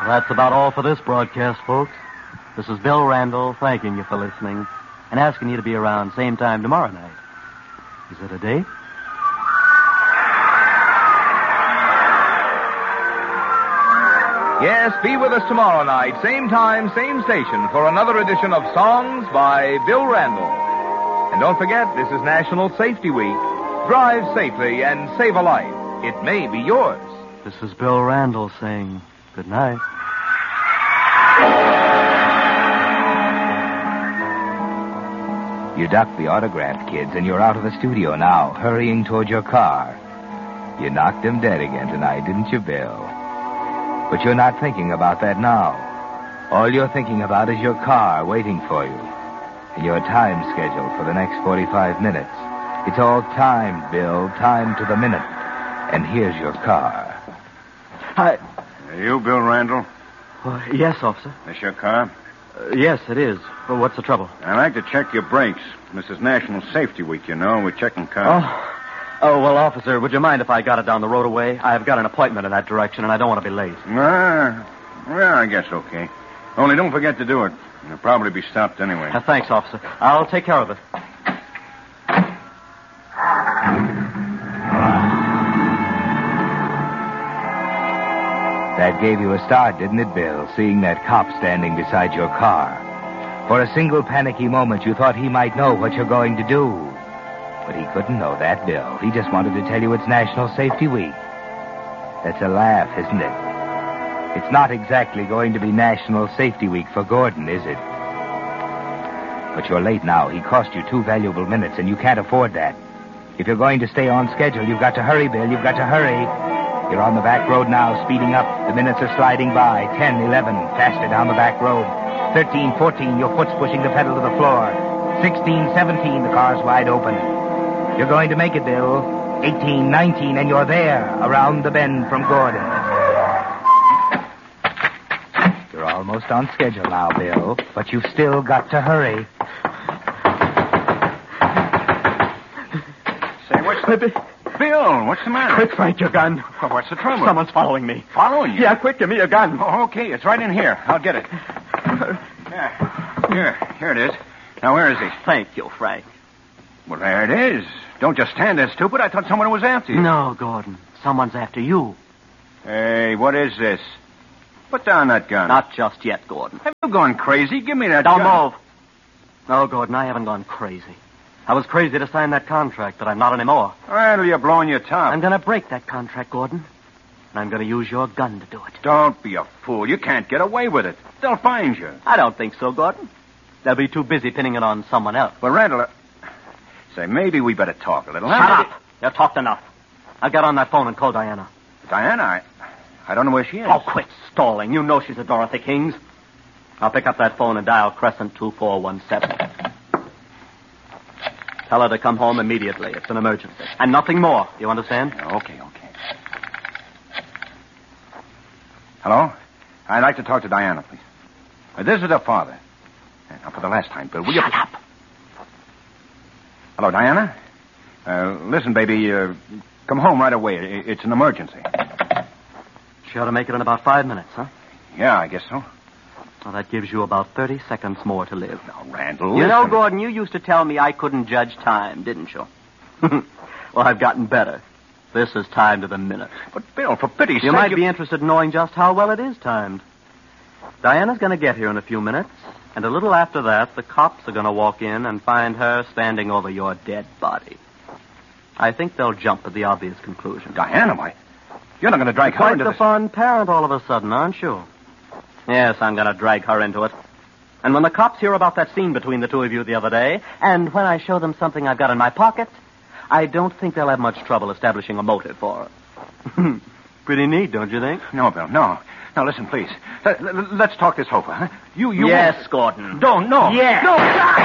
That's about all for this broadcast, folks. This is Bill Randall thanking you for listening and asking you to be around same time tomorrow night. Is it a date? Yes, be with us tomorrow night, same time, same station, for another edition of Songs by Bill Randall. And don't forget, this is National Safety Week. Drive safely and save a life. It may be yours. This is Bill Randall saying good night. You ducked the autograph, kids, and you're out of the studio now, hurrying toward your car. You knocked him dead again tonight, didn't you, Bill? But you're not thinking about that now. All you're thinking about is your car waiting for you and your time schedule for the next 45 minutes. It's all timed, Bill, timed to the minute. And here's your car. Hi. Are you Bill Randall? Yes, officer. This your car? Yes, it is. Well, what's the trouble? I'd like to check your brakes. This is National Safety Week, you know. We're checking cars. Oh, well, officer, would you mind if I got it down the road away? I've got an appointment in that direction, and I don't want to be late. Well, I guess okay. Only don't forget to do it. You'll probably be stopped anyway. Thanks, officer. I'll take care of it. That gave you a start, didn't it, Bill, seeing that cop standing beside your car? For a single panicky moment, you thought he might know what you're going to do. But he couldn't know that, Bill. He just wanted to tell you it's National Safety Week. That's a laugh, isn't it? It's not exactly going to be National Safety Week for Gordon, is it? But you're late now. He cost you 2 valuable minutes, and you can't afford that. If you're going to stay on schedule, you've got to hurry, Bill. You've got to hurry. You're on the back road now, speeding up. The minutes are sliding by. 10, 11, faster down the back road. 13, 14, your foot's pushing the pedal to the floor. 16, 17, the car's wide open. You're going to make it, Bill. 18, 19, and you're there, around the bend from Gordon. You're almost on schedule now, Bill, but you've still got to hurry. Say, what's the... Bill, what's the matter? Quick, Frank, your gun. Well, what's the trouble? Someone's following me. Following you? Yeah, quick, give me your gun. Oh, okay, it's right in here. I'll get it. Yeah. Here it is. Now, where is he? Thank you, Frank. Well, there it is. Don't just stand there, stupid. I thought someone was after you. No, Gordon. Someone's after you. Hey, what is this? Put down that gun. Not just yet, Gordon. Have you gone crazy? Give me that Don't gun. move. No, Gordon, I haven't gone crazy. I was crazy to sign that contract, but I'm not anymore. Well, you're blowing your top. I'm going to break that contract, Gordon. And I'm going to use your gun to do it. Don't be a fool. You can't get away with it. They'll find you. I don't think so, Gordon. They'll be too busy pinning it on someone else. Well, Randall, say, maybe we better talk a little. Shut up. You've talked enough. I'll get on that phone and call Diana. Diana, I don't know where she is. Oh, quit stalling. You know she's a Dorothy Kings. I'll pick up that phone and dial Crescent 2417. Tell her to come home immediately. It's an emergency. And nothing more. You understand? Okay. Hello? I'd like to talk to Diana, please. This is her father. Now, for the last time, Bill, will you... Shut up. Hello, Diana? Listen, baby, come home right away. It's an emergency. She ought to make it in about 5 minutes, huh? Yeah, I guess so. Well, that gives you about 30 seconds more to live. Now, Randall, You listen. know, Gordon, you used to tell me I couldn't judge time, didn't you? Well, I've gotten better. This is timed to the minute. But, Bill, for pity's sake... You might be interested in knowing just how well it is timed. Diana's going to get here in a few minutes, and a little after that, the cops are going to walk in and find her standing over your dead body. I think they'll jump at the obvious conclusion. Diana, why? You're not going to drag her Quite into the this... fun parent all of a sudden, aren't you? Yes, I'm going to drag her into it. And when the cops hear about that scene between the two of you the other day, and when I show them something I've got in my pocket, I don't think they'll have much trouble establishing a motive for her. Pretty neat, don't you think? No, Bill, no. Now, listen, please. Let's talk this over, huh? You Yes, won't... Gordon. Don't, no. Yes. No.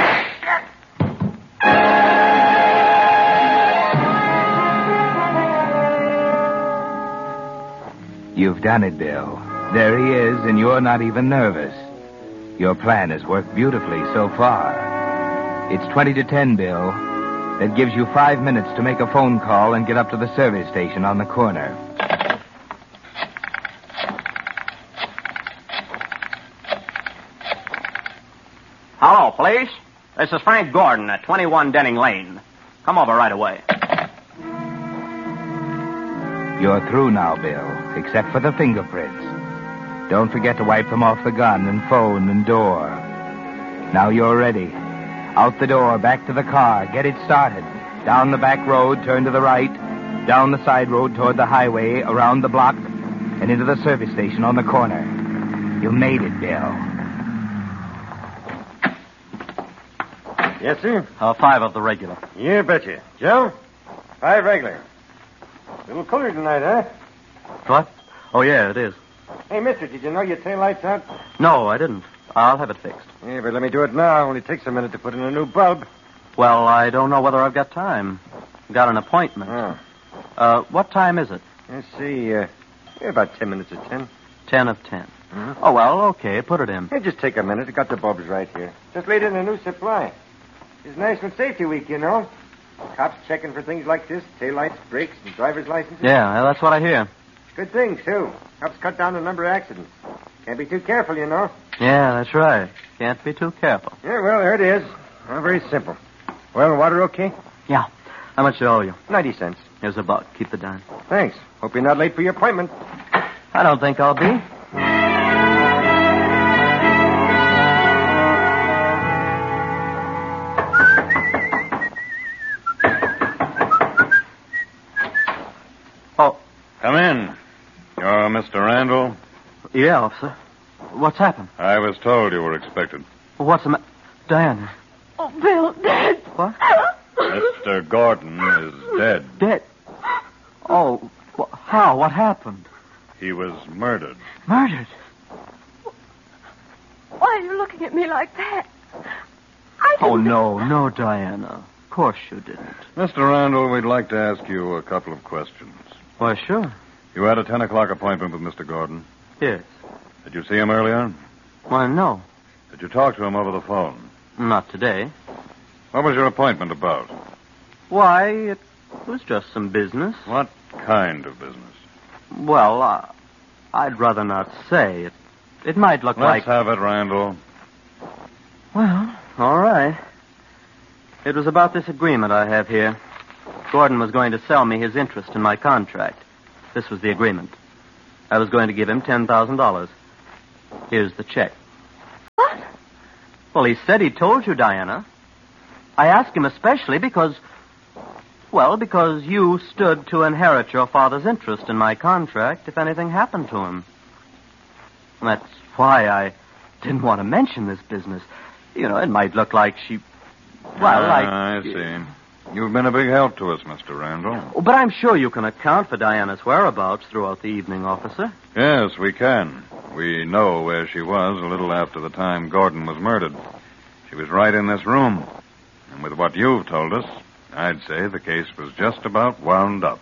You've done it, Bill. There he is, and you're not even nervous. Your plan has worked beautifully so far. It's 20 to 10, Bill. That gives you 5 minutes to make a phone call and get up to the service station on the corner. Hello, police. This is Frank Gordon at 21 Denning Lane. Come over right away. You're through now, Bill, except for the fingerprints. Don't forget to wipe them off the gun and phone and door. Now you're ready. Out the door, back to the car. Get it started. Down the back road, turn to the right. Down the side road toward the highway, around the block, and into the service station on the corner. You made it, Bill. Yes, sir? 5 of the regular. Yeah, betcha. Joe? 5 regular. A little cooler tonight, huh? What? Oh, yeah, it is. Hey, mister, did you know your tail light's out? No, I didn't. I'll have it fixed. Yeah, but let me do it now. Only takes a minute to put in a new bulb. Well, I don't know whether I've got time. Got an appointment. Oh. What time is it? Let's see. About 10 minutes of 10. 10 of 10. Mm-hmm. Oh, well, okay. Put it in. Hey, just take a minute. I got the bulbs right here. Just laid in a new supply. It's National Safety Week, you know. Cops checking for things like this. Taillights, brakes, and driver's licenses. Yeah, that's what I hear. Good thing, too. Helps cut down the number of accidents. Can't be too careful, you know. Yeah, that's right. Can't be too careful. Yeah, well, there it is. Well, very simple. Well, water okay? Yeah. How much do I owe you? 90 cents. Here's $1. Keep the dime. Thanks. Hope you're not late for your appointment. I don't think I'll be. Oh. Come in. You're Mr. Randall? Yeah, officer. What's happened? I was told you were expected. What's the matter? Diana. Oh, Bill, Dad. What? Mr. Gordon is dead. Dead. Oh, how? What happened? He was murdered. Murdered? Why are you looking at me like that? Oh, no, Diana. Of course you didn't. Mr. Randall, we'd like to ask you a couple of questions. Why, sure. You had a 10 o'clock appointment with Mr. Gordon. Yes. Did you see him earlier? Why, no. Did you talk to him over the phone? Not today. What was your appointment about? Why, it was just some business. What kind of business? Well, I'd rather not say. It might look like... Let's have it, Randall. Well, all right. It was about this agreement I have here. Gordon was going to sell me his interest in my contract. This was the agreement. I was going to give him $10,000. Here's the check. What? Well, he said he told you, Diana. I asked him especially because you stood to inherit your father's interest in my contract if anything happened to him. That's why I didn't want to mention this business. You know, it might look like she... I see. You've been a big help to us, Mr. Randall. But I'm sure you can account for Diana's whereabouts throughout the evening, officer. Yes, we can. We know where she was a little after the time Gordon was murdered. She was right in this room. And with what you've told us, I'd say the case was just about wound up.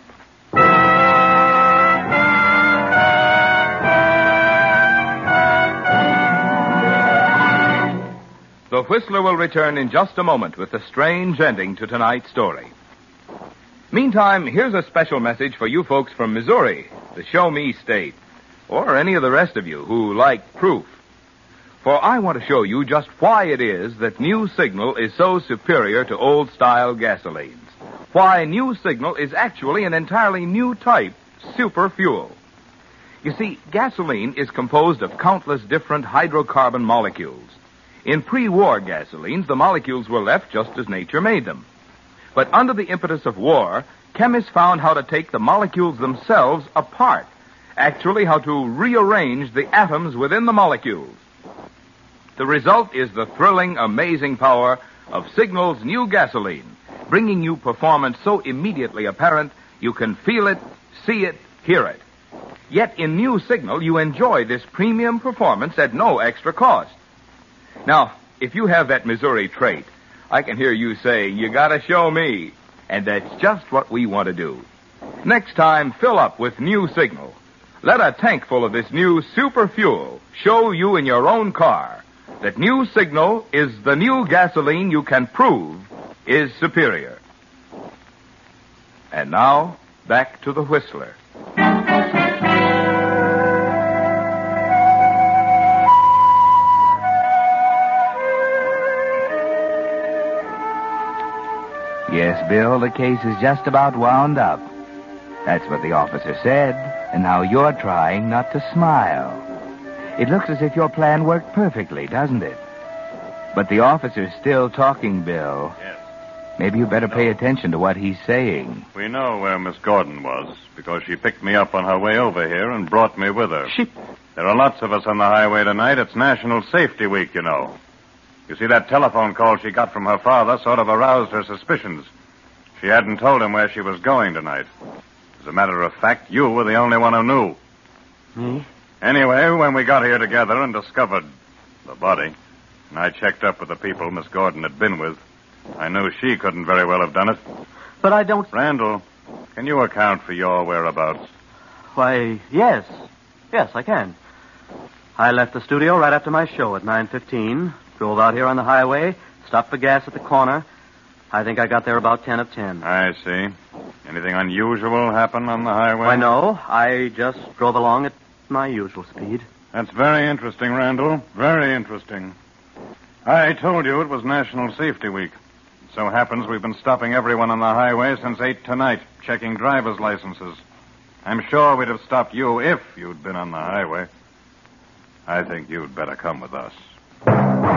The Whistler will return in just a moment with the strange ending to tonight's story. Meantime, here's a special message for you folks from Missouri, the Show Me State, or any of the rest of you who like proof. For I want to show you just why it is that New Signal is so superior to old-style gasolines. Why New Signal is actually an entirely new type, super fuel. You see, gasoline is composed of countless different hydrocarbon molecules. In pre-war gasolines, the molecules were left just as nature made them. But under the impetus of war, chemists found how to take the molecules themselves apart, actually how to rearrange the atoms within the molecules. The result is the thrilling, amazing power of Signal's new gasoline, bringing you performance so immediately apparent you can feel it, see it, hear it. Yet in New Signal, you enjoy this premium performance at no extra cost. Now, if you have that Missouri trait, I can hear you say, you gotta show me. And that's just what we want to do. Next time, fill up with New Signal. Let a tank full of this new super fuel show you in your own car that New Signal is the new gasoline you can prove is superior. And now, back to the Whistler. Yes, Bill, the case is just about wound up. That's what the officer said, and now you're trying not to smile. It looks as if your plan worked perfectly, doesn't it? But the officer's still talking, Bill. Yes. Maybe you better pay attention to what he's saying. We know where Miss Gordon was, because she picked me up on her way over here and brought me with her. There are lots of us on the highway tonight. It's National Safety Week, you know. You see, that telephone call she got from her father sort of aroused her suspicions. She hadn't told him where she was going tonight. As a matter of fact, you were the only one who knew. Me? Anyway, when we got here together and discovered the body, and I checked up with the people Miss Gordon had been with, I knew she couldn't very well have done it. But I don't... Randall, can you account for your whereabouts? Why, yes. Yes, I can. I left the studio right after my show at 9:15, drove out here on the highway, stopped for gas at the corner. I think I got there about 10 of 10. I see. Anything unusual happen on the highway? Why, no. I just drove along at my usual speed. That's very interesting, Randall. Very interesting. I told you it was National Safety Week. It so happens we've been stopping everyone on the highway since 8 tonight, checking driver's licenses. I'm sure we'd have stopped you if you'd been on the highway. I think you'd better come with us.